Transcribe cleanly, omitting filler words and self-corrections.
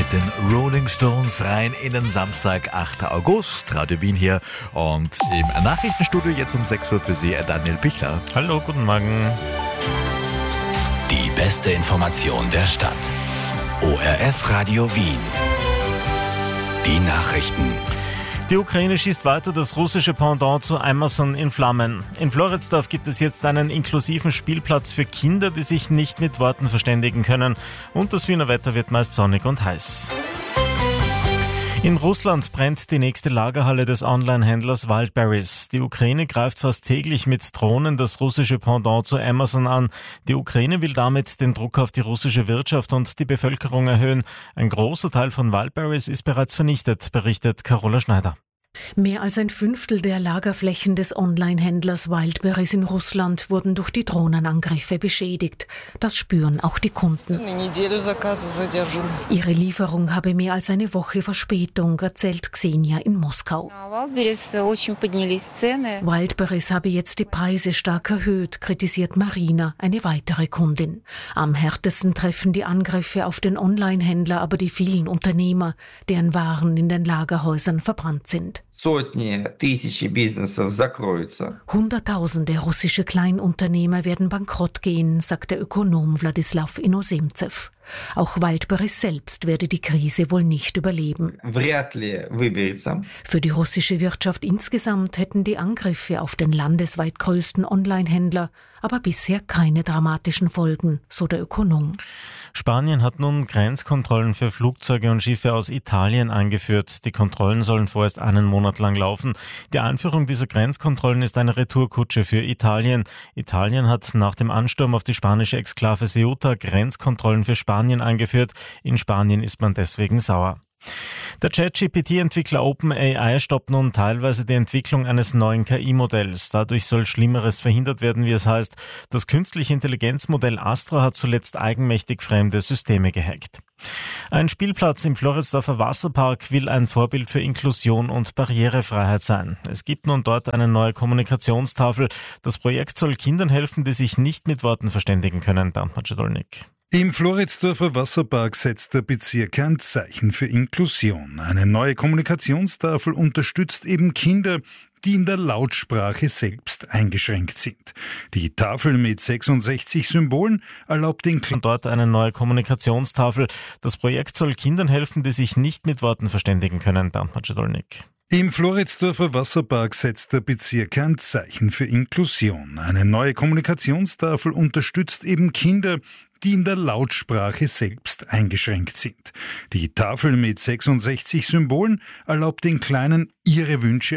mit den Rolling Stones rein in den Samstag, 8. August. Radio Wien hier und im Nachrichtenstudio jetzt um 6 Uhr für Sie Daniel Bichler. Hallo, guten Morgen. Die beste Information der Stadt. ORF Radio Wien. Die Nachrichten. Die Ukraine schießt weiter das russische Pendant zu Amazon in Flammen. In Floridsdorf gibt es jetzt einen inklusiven Spielplatz für Kinder, die sich nicht mit Worten verständigen können. Und das Wiener Wetter wird meist sonnig und heiß. In Russland brennt die nächste Lagerhalle des Online-Händlers Wildberries. Die Ukraine greift fast täglich mit Drohnen das russische Pendant zu Amazon an. Die Ukraine will damit den Druck auf die russische Wirtschaft und die Bevölkerung erhöhen. Ein großer Teil von Wildberries ist bereits vernichtet, berichtet Carola Schneider. Mehr als ein Fünftel der Lagerflächen des Online-Händlers Wildberries in Russland wurden durch die Drohnenangriffe beschädigt. Das spüren auch die Kunden. Ihre Lieferung habe mehr als eine Woche Verspätung, erzählt Xenia in Moskau. Wildberries habe jetzt die Preise stark erhöht, kritisiert Marina, eine weitere Kundin. Am härtesten treffen die Angriffe auf den Online-Händler aber die vielen Unternehmer, deren Waren in den Lagerhäusern verbrannt sind. Hunderttausende russische Kleinunternehmer werden bankrott gehen, sagt der Ökonom Wladislaw Inozemtsev. Auch Wildberries selbst werde die Krise wohl nicht überleben. Für die russische Wirtschaft insgesamt hätten die Angriffe auf den landesweit größten Online-Händler aber bisher keine dramatischen Folgen, so der Ökonom. Spanien hat nun Grenzkontrollen für Flugzeuge und Schiffe aus Italien eingeführt. Die Kontrollen sollen vorerst einen Monat lang laufen. Die Einführung dieser Grenzkontrollen ist eine Retourkutsche für Italien. Italien hat nach dem Ansturm auf die spanische Exklave Ceuta Grenzkontrollen für Spanien eingeführt. In Spanien ist man deswegen sauer. Der ChatGPT-Entwickler OpenAI stoppt nun teilweise die Entwicklung eines neuen KI-Modells. Dadurch soll Schlimmeres verhindert werden, wie es heißt. Das künstliche Intelligenzmodell Astra hat zuletzt eigenmächtig fremde Systeme gehackt. Ein Spielplatz im Floridsdorfer Wasserpark will ein Vorbild für Inklusion und Barrierefreiheit sein. Es gibt nun dort eine neue Kommunikationstafel. Das Projekt soll Kindern helfen, die sich nicht mit Worten verständigen können. Bernd Matschedolnik. Im Floridsdorfer Wasserpark setzt der Bezirk ein Zeichen für Inklusion. Eine neue Kommunikationstafel unterstützt eben Kinder, die in der Lautsprache selbst eingeschränkt sind. Die Tafel mit 66 Symbolen erlaubt den dort eine neue Kommunikationstafel. Das Projekt soll Kindern helfen, die sich nicht mit Worten verständigen können. Bernd Matschedolnik. Im Floridsdorfer Wasserpark setzt der Bezirk ein Zeichen für Inklusion. Eine neue Kommunikationstafel unterstützt eben Kinder, die in der Lautsprache selbst eingeschränkt sind. Die Tafel mit 66 Symbolen erlaubt den Kleinen, ihre Wünsche